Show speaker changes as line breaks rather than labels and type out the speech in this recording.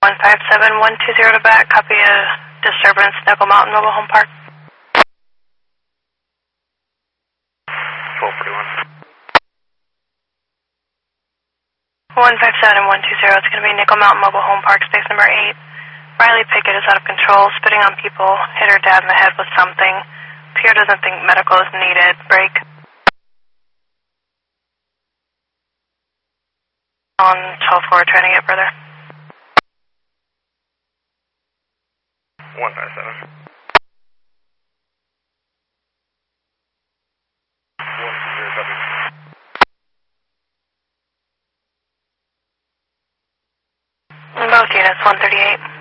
157120 to back, copy a disturbance, Nickel Mountain Mobile Home Park.
1241.
157120, it's going to be Nickel Mountain Mobile Home Park, space number 8. Riley Pickett is out of control, spitting on people, hit her dad in the head with something. Pierre doesn't think medical is needed. Break. On 12-4, trying to get further.
157. 120, copy.
Both units, 138.